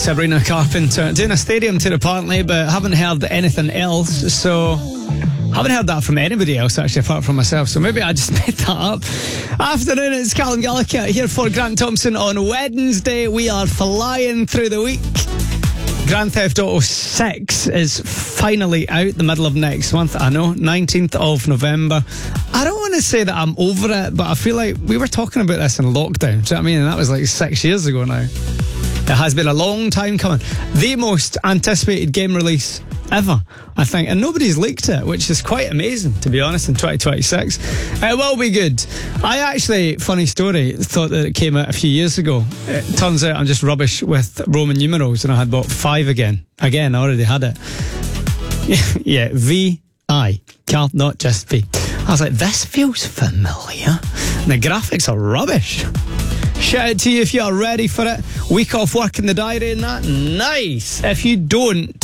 Sabrina Carpenter doing a stadium tour apparently, but haven't heard anything else. So haven't heard that from anybody else actually apart from myself, so maybe I just made that up. Afternoon, it's Callum Gallagher here for Grant Thompson on Wednesday. We are flying through the week. Grand Theft Auto 6 is finally out the middle of next month. I know, 19th of November. I don't want to say that I'm over it, but I feel like we were talking about this in lockdown. Do you know what I mean? And that was like 6 years ago now. It has been a long time coming. The most anticipated game release ever, I think, and nobody's leaked it, which is quite amazing, to be honest, in 2026. It will be good. I actually, funny story, thought that it came out a few years ago. It turns out I'm just rubbish with Roman numerals, and I had bought 5 again. I already had it. Yeah, V-I. Carl, not just V. I was like, this feels familiar. And the graphics are rubbish. Shout out to you if you are ready for it. Week off work in the diary and that. Nice. If you don't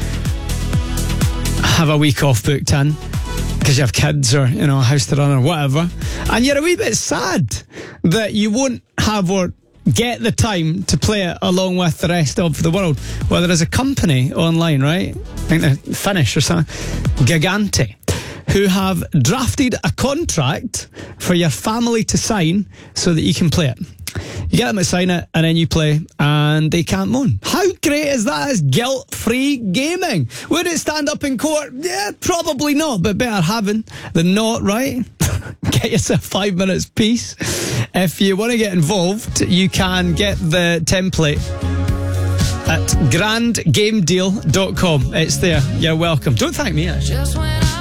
have a week off booked in because you have kids or, a house to run or whatever, and you're a wee bit sad that you won't have or get the time to play it along with the rest of the world. Well, there is a company online, right? I think they're Finnish or something. Gigante, who have drafted a contract for your family to sign so that you can play it. You get them to sign it and then you play and they can't moan. How great is that? It's guilt-free gaming. Would it stand up in court? Yeah, probably not, but better having than not, right? Get yourself 5 minutes peace. If you want to get involved, you can get the template at grandgamedeal.com. It's there. You're welcome. Don't thank me, actually.